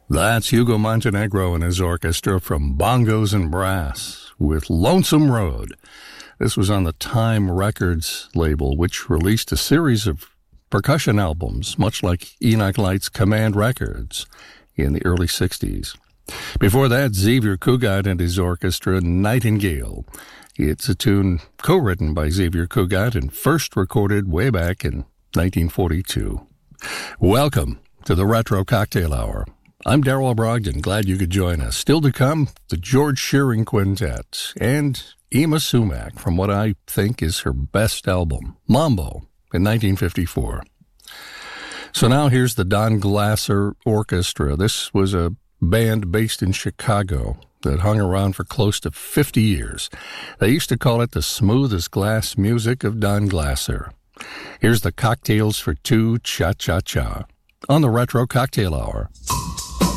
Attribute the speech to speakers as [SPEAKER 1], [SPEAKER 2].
[SPEAKER 1] That's Hugo Montenegro and his orchestra from Bongos and Brass with Lonesome Road. This was on the Time Records label, which released a series of percussion albums, much like Enoch Light's Command Records in the early 60s. Before that, Xavier Cugat and his orchestra, Nightingale. It's a tune co-written by Xavier Cugat and first recorded way back in 1942. Welcome to the Retro Cocktail Hour. I'm Darrell Brogdon, glad you could join us. Still to come, the George Shearing Quintet and Yma Sumac from what I think is her best album, Mambo, in 1954. So now here's the Don Glasser Orchestra. This was a band based in Chicago that hung around for close to 50 years. They used to call it the smooth as glass music of Don Glasser. Here's the Cocktails for Two Cha-Cha-Cha on the Retro Cocktail Hour.